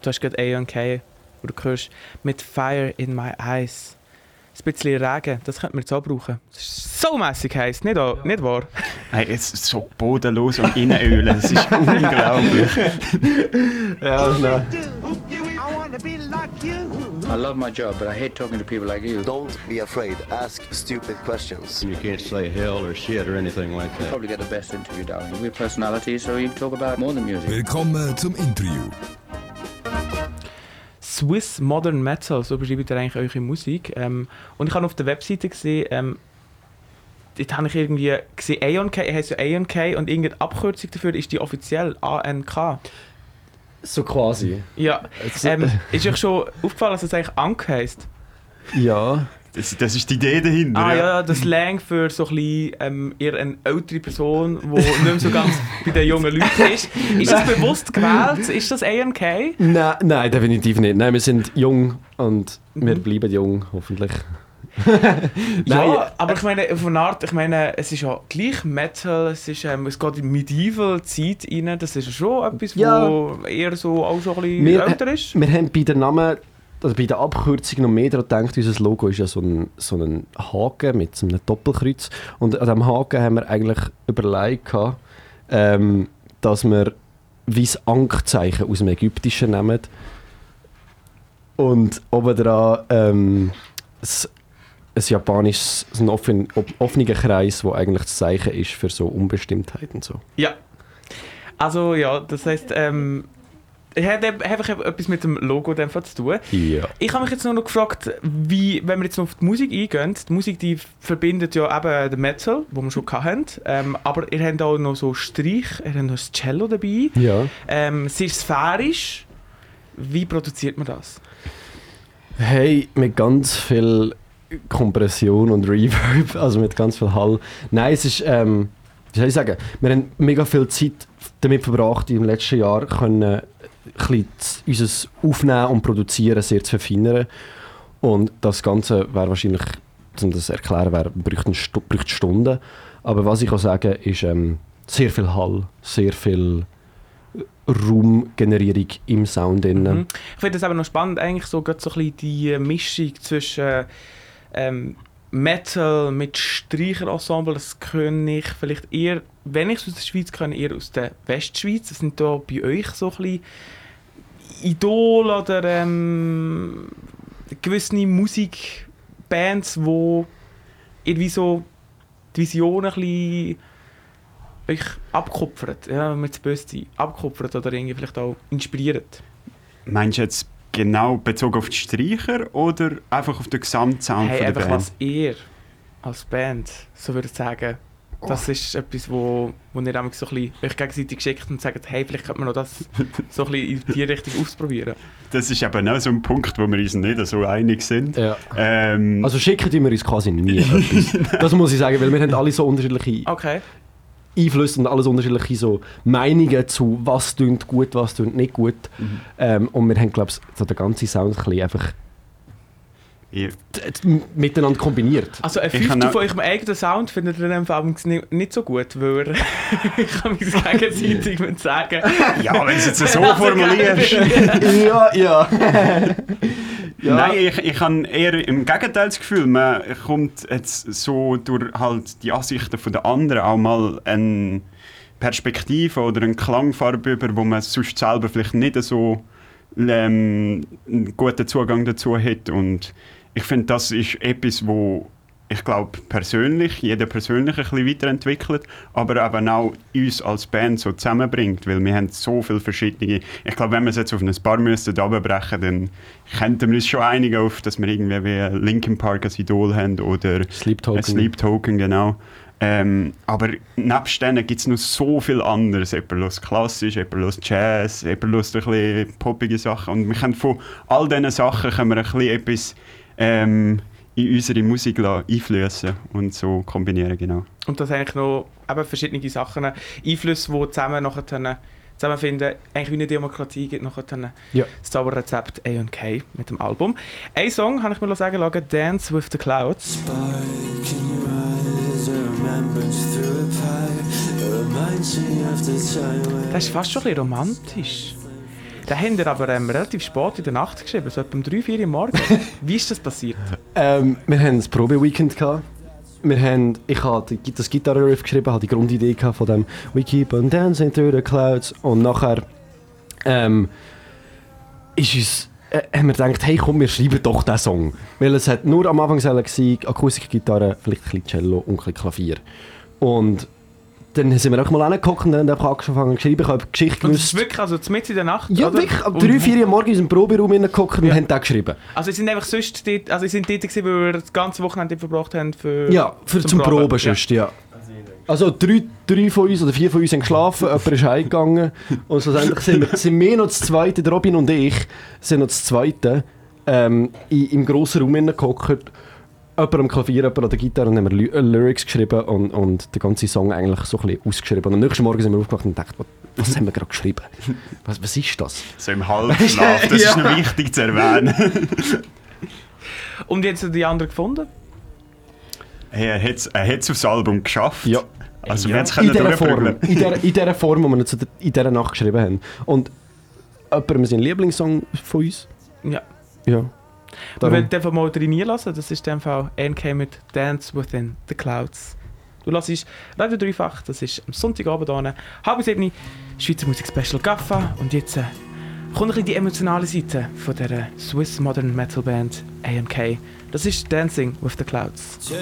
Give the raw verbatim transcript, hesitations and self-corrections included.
du hast gerade A und K, wo du hörst, mit Fire in my eyes. Ein bisschen Regen, das könnte man jetzt auch brauchen. Das ist so mässig heiß, nicht, ja. nicht wahr? Hey, es ist so bodenlos und innenölen, das ist unglaublich. Ja, nein. I love my job, but I hate talking to people like you. Don't be afraid. Ask stupid questions. You can't say hell or shit or anything like that. Probably get the best interview, darling. We're personalities, so you can talk about more than music. Willkommen zum Interview. Swiss Modern Metal, so beschreibt ihr eigentlich eure Musik. Ähm, und ich habe auf der Webseite gesehen, ähm, dort habe ich irgendwie gesehen, A und K, heisst ja A und K und irgendeine Abkürzung dafür ist die offiziell A N K. So quasi. Ja. Ähm, ist euch schon aufgefallen, dass es eigentlich Ank heisst? Ja. Das, das ist die Idee dahinter. Ah ja, ja, das Slang für so ein bisschen, ähm, eher eine ältere Person, die nicht mehr so ganz bei den jungen Leuten ist. Ist das bewusst gewählt? Ist das A und K? Nein, nein, definitiv nicht. Nein, wir sind jung und wir bleiben jung, hoffentlich. Ja, aber ich meine, von Art, ich meine, es ist ja gleich Metal, es, ist, ähm, es geht in Medieval-Zeit rein, das ist ja schon etwas, ja. wo eher so, auch schon ein bisschen wir, älter ist. Wir haben bei den Namen, also bei der Abkürzung noch mehr daran gedacht, unser Logo ist ja so ein, so ein Haken mit so einem Doppelkreuz und an diesem Haken haben wir eigentlich überlegt, ähm, dass wir wie das Ankzeichen aus dem Ägyptischen nehmen und obendran ähm, ein japanisches, ein offen, offener Kreis, der eigentlich das Zeichen ist für so Unbestimmtheit und so. Ja. Also ja, das heisst, ähm, es hat einfach etwas mit dem Logo zu tun. Ja. Ich habe mich jetzt nur noch gefragt, wie, wenn wir jetzt noch auf die Musik eingehen, die Musik die verbindet ja eben den Metal, den wir schon hatten, ähm, aber ihr habt auch noch so Streich, ihr habt noch das Cello dabei, Ja. ähm, sehr sphärisch. Wie produziert man das? Hey, mit ganz viel Kompression und Reverb, also mit ganz viel Hall. Nein, es ist, ähm, wie soll ich sagen, wir haben mega viel Zeit damit verbracht, im letzten Jahr können, ein unser Aufnehmen und Produzieren sehr zu verfeinern. Und das Ganze wäre wahrscheinlich, um das zu erklären, wäre, bräuchte, Stu- bräuchte Stunden. Aber was ich auch sagen ist, ähm, sehr viel Hall, sehr viel Raumgenerierung im Sound. Mhm. Ich finde das aber noch spannend, eigentlich so, so ein bisschen die Mischung zwischen ähm, Metal mit Streicherensemble. Das kenne ich vielleicht eher, wenn ich es aus der Schweiz kenne, eher aus der Westschweiz. Das sind da bei euch so ein bisschen Idol oder ähm, gewisse Musikbands, wo irgendwie so die Vision ein bisschen euch abkupfert, ja, wenn wir zu böse sind, abkupfert oder irgendwie vielleicht auch inspiriert. Meinst du jetzt genau bezogen auf die Streicher oder einfach auf den Gesamtsound Hey, von der einfach Band? was ihr als Band, so würde ich sagen, das ist etwas, wo, wo ihr so ein bisschen euch gegenseitig schickt und sagt, hey, vielleicht könnte man noch das so ein bisschen in die Richtung ausprobieren. Das ist eben auch so ein Punkt, wo wir uns nicht so einig sind. Ja. Ähm, Also schicken wir uns quasi nie etwas. Das muss ich sagen, weil wir haben alle so unterschiedliche Okay. Einflüsse und alles unterschiedliche so Meinungen zu, was tönt gut, was tönt nicht gut. Mhm. Ähm, und wir haben, glaube ich, so den ganzen Sound ein bisschen einfach ja. t- t- miteinander kombiniert. Also ein Ich kann Fünftel auch- von eurem eigenen Sound findet ihr dann nicht, nicht so gut, weil ich kann mich gegenseitig mit sagen. Ja, wenn du es jetzt so formulierst. ja, ja. Ja. Nein, ich, ich habe eher im Gegenteil das Gefühl, man kommt jetzt so durch halt die Ansichten von der anderen auch mal eine Perspektive oder eine Klangfarbe über, wo man sonst selber vielleicht nicht so ähm, einen guten Zugang dazu hat. Und ich finde, das ist etwas, wo ich glaube persönlich, jeder persönlich ein bisschen weiterentwickelt, aber eben auch uns als Band so zusammenbringt, weil wir haben so viele verschiedene. Ich glaube, wenn wir es jetzt auf ein paar müssten runterbrechen, dann könnten wir uns schon einigen auf, dass wir irgendwie wie Linkin Park als Idol haben oder Sleep Token. ein Sleep Token, genau. Ähm, aber nebst denen gibt es noch so viel anderes. Jemand hört klassisch, jemand hört Jazz, jemand hört ein bisschen poppige Sachen. Und wir können von all diesen Sachen können wir ein bisschen etwas ähm, in unsere Musik einfließen und so kombinieren, genau. Und das eigentlich noch eben verschiedene Sachen, Einflüsse, die zusammen nachher zusammenfinden, eigentlich wie eine Demokratie gibt nachher Ja. das Zauberrezept A und K mit dem Album. Ein Song, habe ich mir sagen lassen, Dance with the Clouds. Das ist fast schon ein bisschen romantisch. Den haben wir aber ähm, relativ spät in der Nacht geschrieben, so etwa um drei, vier Uhr morgens. Wie ist das passiert? Ähm, wir hatten das Probe-Weekend gehabt. Wir haben, ich habe das Gitarre-Riff geschrieben, habe die Grundidee gehabt von dem «We keep on dancing through the clouds» und nachher ähm, ist uns, äh, haben wir gedacht, hey komm, wir schreiben doch diesen Song. Weil es hat nur am Anfang gewesen, Akustikgitarre, vielleicht ein bisschen Cello und ein bisschen Klavier. Und dann sind wir auch mal angeguckt und dann haben wir angefangen zu schreiben. Ich habe die Geschichte Und das ist gewusst. wirklich, also mitten in der Nacht? Ja, oder? wirklich. Ab Und- drei, vier Uhr morgens in den Proberaum hineingeguckt und Ja. haben den geschrieben. Also sie sind einfach sonst dort, also sie sind dort gewesen, weil wir das ganze Wochenende verbracht haben für... Ja, für zum, Proben. Proben sonst, ja. Also drei, drei von uns oder vier von uns haben geschlafen, jemand ist heimgegangen und schlussendlich sind wir, sind wir noch das Zweite, der Robin und ich, sind noch das Zweite ähm, in, im grossen Raum hineingehockt. Jemand am Klavier, jemand an der Gitarre und haben wir Ly- äh, Lyrics geschrieben und, und den ganzen Song eigentlich so ein bisschen ausgeschrieben. Und am nächsten Morgen sind wir aufgewacht und gedacht, was, was haben wir gerade geschrieben? Was, was ist das? So im Halbschlaf, das ist noch wichtig zu erwähnen. Und jetzt haben die anderen gefunden? Hey, er hat es er hat's aufs Album geschafft. Ja. Also Ja. wir haben es In dieser durchprügeln. Form, in dieser, in dieser Form, die wir zu der, in dieser Nacht geschrieben haben. Und jemand seinen Lieblingssong von uns. Ja. Ja. Wir Darum- wollen einfach mal trainieren lassen. Das ist in dem Fall N K mit «Dance Within the Clouds». Du hörst Radio dreifach, das ist am Sonntagabend hier, halb sieben, Schweizer Musik-Special Gaffa. Und jetzt äh, kommt ein bisschen die emotionale Seite von der Swiss Modern Metal Band A M K. Das ist «Dancing with the Clouds».